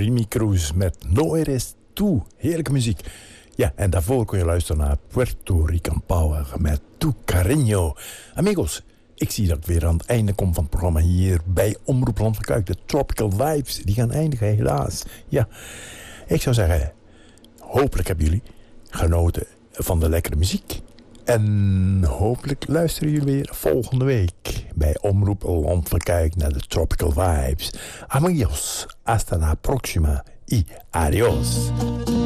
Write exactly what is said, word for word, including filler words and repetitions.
Remy Cruz met No Eres Tú. Heerlijke muziek. Ja, en daarvoor kun je luisteren naar Puerto Rican Power met Tu Cariño. Amigos, ik zie dat ik weer aan het einde kom van het programma hier bij Omroep Land van Kuik. De Tropical Vibes, die gaan eindigen helaas. Ja, ik zou zeggen, hopelijk hebben jullie genoten van de lekkere muziek. En hopelijk luisteren jullie weer volgende week bij Omroep Land van Kuik naar de Tropical Vibes. Amigos, hasta la próxima y adiós.